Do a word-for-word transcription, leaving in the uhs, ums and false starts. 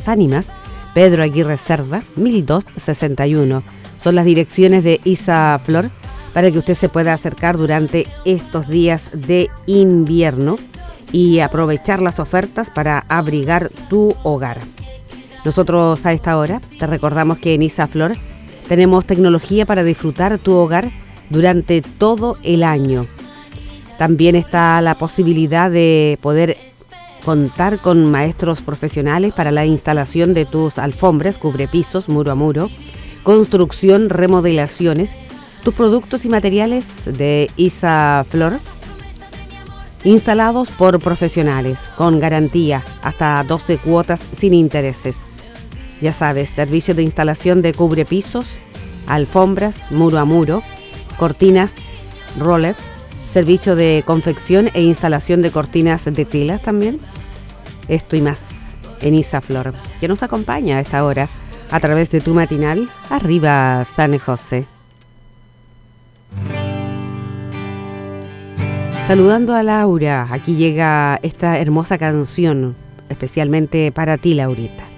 Las Ánimas, Pedro Aguirre Cerda, mil doscientos sesenta y uno. Son las direcciones de Isa Flor para que usted se pueda acercar durante estos días de invierno y aprovechar las ofertas para abrigar tu hogar. Nosotros a esta hora te recordamos que en Isa Flor tenemos tecnología para disfrutar tu hogar durante todo el año. También está la posibilidad de poder contar con maestros profesionales para la instalación de tus alfombras, cubrepisos, muro a muro, construcción, remodelaciones, tus productos y materiales de Isa Flor, instalados por profesionales, con garantía, hasta doce cuotas sin intereses. Ya sabes, servicio de instalación de cubrepisos, alfombras, muro a muro, cortinas, roller, servicio de confección e instalación de cortinas de telas también. Esto y más en Isa Flor, que nos acompaña a esta hora a través de tu matinal Arriba San José. Saludando a Laura, aquí llega esta hermosa canción, especialmente para ti, Laurita.